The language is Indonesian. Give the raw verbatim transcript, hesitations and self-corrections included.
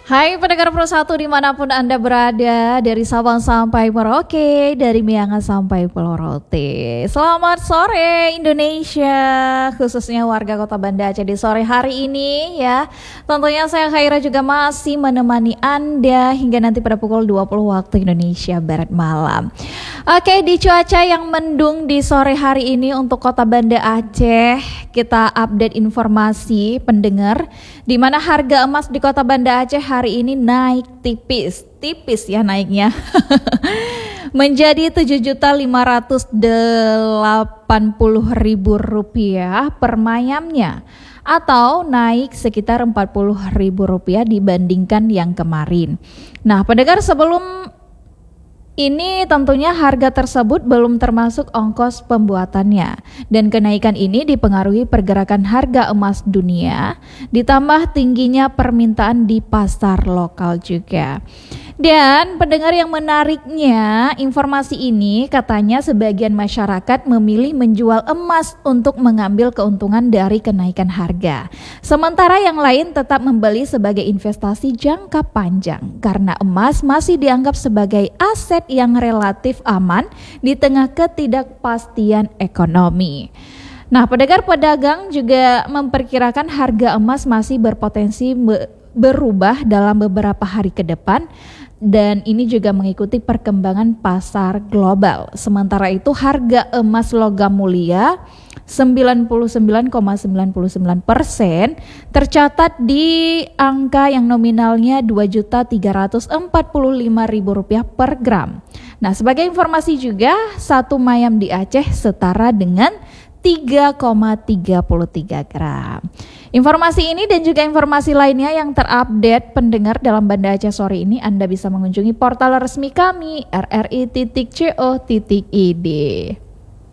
Hai pendengar Pro satu dimanapun Anda berada, dari Sabang sampai Merauke, dari Miangas sampai Pulau Rote. Selamat sore Indonesia, khususnya warga Kota Banda Aceh di sore hari ini ya. Tentunya saya Khaira juga masih menemani Anda hingga nanti pada pukul dua puluh waktu Indonesia Barat malam. Oke, di cuaca yang mendung di sore hari ini untuk Kota Banda Aceh, kita update informasi pendengar di mana harga emas di Kota Banda Aceh hari ini naik tipis, tipis ya naiknya. Menjadi tujuh juta lima ratus delapan puluh ribu rupiah per mayamnya, atau naik sekitar empat puluh ribu rupiah dibandingkan yang kemarin. Nah, pendengar, sebelum ini tentunya harga tersebut belum termasuk ongkos pembuatannya, dan kenaikan ini dipengaruhi pergerakan harga emas dunia ditambah tingginya permintaan di pasar lokal juga. Dan pendengar, yang menariknya, informasi ini katanya sebagian masyarakat memilih menjual emas untuk mengambil keuntungan dari kenaikan harga, sementara yang lain tetap membeli sebagai investasi jangka panjang karena emas masih dianggap sebagai aset yang relatif aman di tengah ketidakpastian ekonomi. Nah, pendengar, pedagang juga memperkirakan harga emas masih berpotensi berubah dalam beberapa hari ke depan, dan ini juga mengikuti perkembangan pasar global. Sementara itu harga emas logam mulia sembilan puluh sembilan koma sembilan sembilan persen tercatat di angka yang nominalnya dua juta tiga ratus empat puluh lima ribu rupiah per gram. Nah, sebagai informasi juga, satu mayam di Aceh setara dengan tiga koma tiga tiga gram. Informasi ini dan juga informasi lainnya yang terupdate pendengar dalam Banda Aceh sore ini, Anda bisa mengunjungi portal resmi kami r r i titik co titik i d.